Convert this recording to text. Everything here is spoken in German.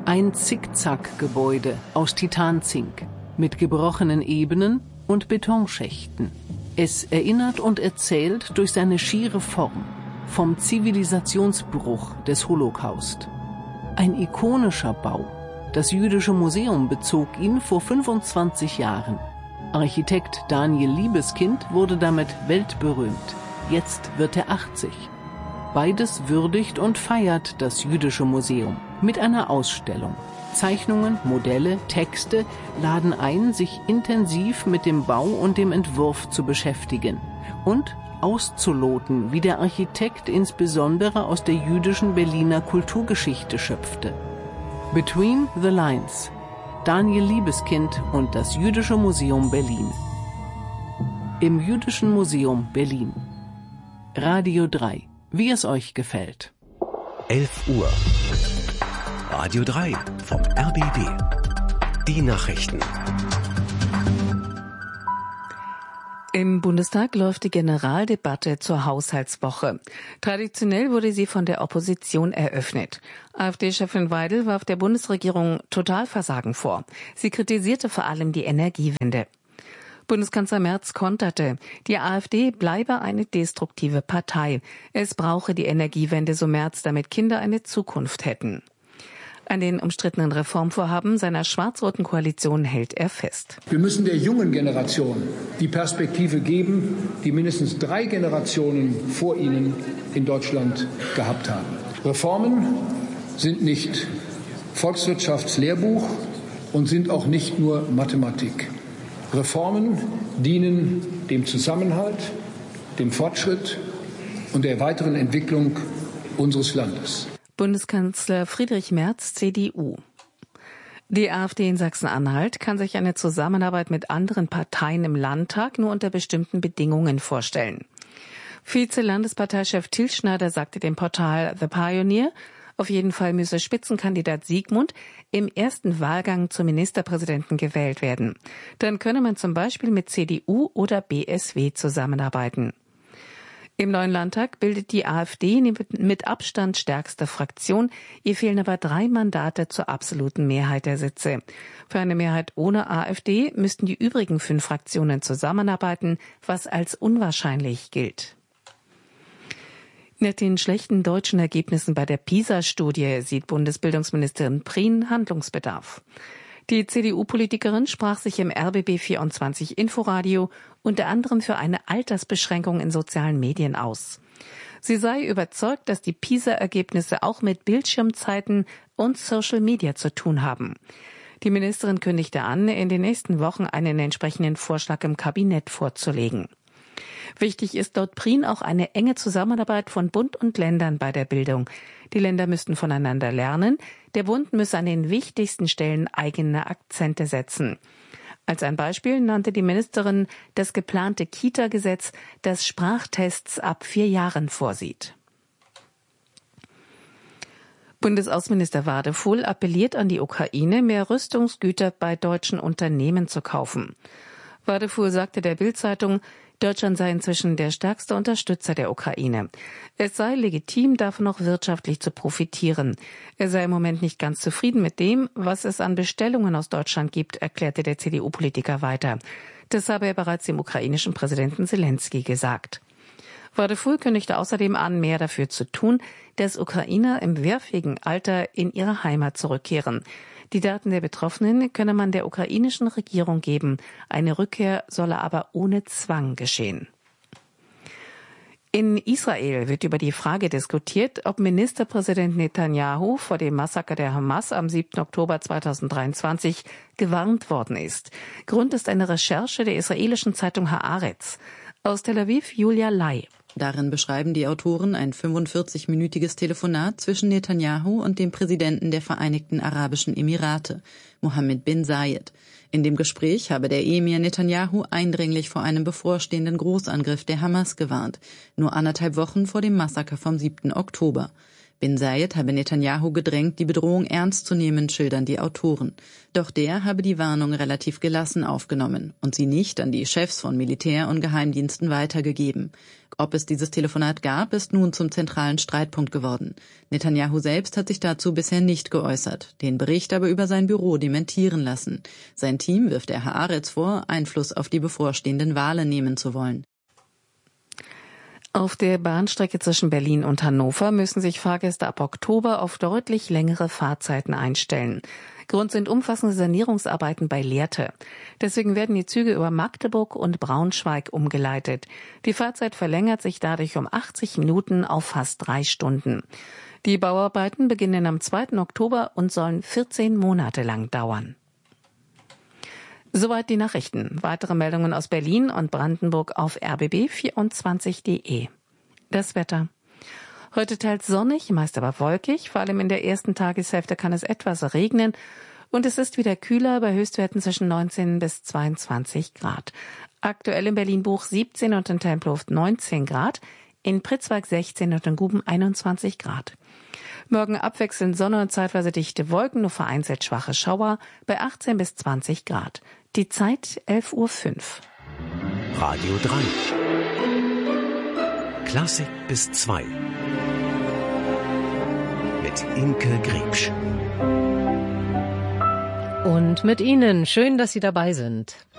Ein Zickzackgebäude aus Titanzink mit gebrochenen Ebenen und Betonschächten. Es erinnert und erzählt durch seine schiere Form vom Zivilisationsbruch des Holocaust. Ein ikonischer Bau. Das Jüdische Museum bezog ihn vor 25 Jahren. Architekt Daniel Liebeskind wurde damit weltberühmt. Jetzt wird er 80. Beides würdigt und feiert das Jüdische Museum mit einer Ausstellung. Zeichnungen, Modelle, Texte laden ein, sich intensiv mit dem Bau und dem Entwurf zu beschäftigen und auszuloten, wie der Architekt insbesondere aus der jüdischen Berliner Kulturgeschichte schöpfte. Between the Lines. Daniel Liebeskind und das Jüdische Museum Berlin. Im Jüdischen Museum Berlin. Radio 3. Wie es euch gefällt. 11 Uhr. Radio 3 vom RBB. Die Nachrichten. Im Bundestag läuft die Generaldebatte zur Haushaltswoche. Traditionell wurde sie von der Opposition eröffnet. AfD-Chefin Weidel warf der Bundesregierung Totalversagen vor. Sie kritisierte vor allem die Energiewende. Bundeskanzler Merz konterte, die AfD bleibe eine destruktive Partei. Es brauche die Energiewende, so Merz, damit Kinder eine Zukunft hätten. An den umstrittenen Reformvorhaben seiner schwarz-roten Koalition hält er fest. Wir müssen der jungen Generation die Perspektive geben, die mindestens 3 Generationen vor ihnen in Deutschland gehabt haben. Reformen sind nicht Volkswirtschaftslehrbuch und sind auch nicht nur Mathematik. Reformen dienen dem Zusammenhalt, dem Fortschritt und der weiteren Entwicklung unseres Landes. Bundeskanzler Friedrich Merz, CDU. Die AfD in Sachsen-Anhalt kann sich eine Zusammenarbeit mit anderen Parteien im Landtag nur unter bestimmten Bedingungen vorstellen. Vize-Landesparteichef Till Schneider sagte dem Portal The Pioneer, auf jeden Fall müsse Spitzenkandidat Siegmund im ersten Wahlgang zum Ministerpräsidenten gewählt werden. Dann könne man zum Beispiel mit CDU oder BSW zusammenarbeiten. Im neuen Landtag bildet die AfD mit Abstand stärkste Fraktion. Ihr fehlen aber 3 Mandate zur absoluten Mehrheit der Sitze. Für eine Mehrheit ohne AfD müssten die übrigen 5 Fraktionen zusammenarbeiten, was als unwahrscheinlich gilt. Nach den schlechten deutschen Ergebnissen bei der PISA-Studie sieht Bundesbildungsministerin Prien Handlungsbedarf. Die CDU-Politikerin sprach sich im RBB 24 Inforadio unter anderem für eine Altersbeschränkung in sozialen Medien aus. Sie sei überzeugt, dass die PISA-Ergebnisse auch mit Bildschirmzeiten und Social Media zu tun haben. Die Ministerin kündigte an, in den nächsten Wochen einen entsprechenden Vorschlag im Kabinett vorzulegen. Wichtig ist laut Prien auch eine enge Zusammenarbeit von Bund und Ländern bei der Bildung. Die Länder müssten voneinander lernen. Der Bund müsse an den wichtigsten Stellen eigene Akzente setzen. Als ein Beispiel nannte die Ministerin das geplante Kita-Gesetz, das Sprachtests ab 4 Jahren vorsieht. Bundesaußenminister Wadefuhl appelliert an die Ukraine, mehr Rüstungsgüter bei deutschen Unternehmen zu kaufen. Wadefuhl sagte der Bild-Zeitung, Deutschland sei inzwischen der stärkste Unterstützer der Ukraine. Es sei legitim, davon auch wirtschaftlich zu profitieren. Er sei im Moment nicht ganz zufrieden mit dem, was es an Bestellungen aus Deutschland gibt, erklärte der CDU-Politiker weiter. Das habe er bereits dem ukrainischen Präsidenten Selenskyj gesagt. Wadefuhl kündigte außerdem an, mehr dafür zu tun, dass Ukrainer im wehrfähigen Alter in ihre Heimat zurückkehren. Die Daten der Betroffenen könne man der ukrainischen Regierung geben. Eine Rückkehr solle aber ohne Zwang geschehen. In Israel wird über die Frage diskutiert, ob Ministerpräsident Netanyahu vor dem Massaker der Hamas am 7. Oktober 2023 gewarnt worden ist. Grund ist eine Recherche der israelischen Zeitung Haaretz. Aus Tel Aviv Julia Lai. Darin beschreiben die Autoren ein 45-minütiges Telefonat zwischen Netanyahu und dem Präsidenten der Vereinigten Arabischen Emirate, Mohammed bin Zayed. In dem Gespräch habe der Emir Netanyahu eindringlich vor einem bevorstehenden Großangriff der Hamas gewarnt, nur 1,5 Wochen vor dem Massaker vom 7. Oktober. Bin Zayed habe Netanyahu gedrängt, die Bedrohung ernst zu nehmen, schildern die Autoren. Doch der habe die Warnung relativ gelassen aufgenommen und sie nicht an die Chefs von Militär- und Geheimdiensten weitergegeben. Ob es dieses Telefonat gab, ist nun zum zentralen Streitpunkt geworden. Netanyahu selbst hat sich dazu bisher nicht geäußert, den Bericht aber über sein Büro dementieren lassen. Sein Team wirft der Haaretz vor, Einfluss auf die bevorstehenden Wahlen nehmen zu wollen. Auf der Bahnstrecke zwischen Berlin und Hannover müssen sich Fahrgäste ab Oktober auf deutlich längere Fahrzeiten einstellen. Grund sind umfassende Sanierungsarbeiten bei Lehrte. Deswegen werden die Züge über Magdeburg und Braunschweig umgeleitet. Die Fahrzeit verlängert sich dadurch um 80 Minuten auf fast 3 Stunden. Die Bauarbeiten beginnen am 2. Oktober und sollen 14 Monate lang dauern. Soweit die Nachrichten. Weitere Meldungen aus Berlin und Brandenburg auf rbb24.de. Das Wetter. Heute teils sonnig, meist aber wolkig. Vor allem in der ersten Tageshälfte kann es etwas regnen. Und es ist wieder kühler bei Höchstwerten zwischen 19 bis 22 Grad. Aktuell in Berlin-Buch 17 und in Tempelhof 19 Grad. In Pritzwalk 16 und in Guben 21 Grad. Morgen abwechselnd Sonne und zeitweise dichte Wolken, nur vereinzelt schwache Schauer bei 18 bis 20 Grad. Die Zeit 11:05 Uhr. Radio 3. Klassik bis 2. Mit Imke Griebsch. Und mit Ihnen. Schön, dass Sie dabei sind.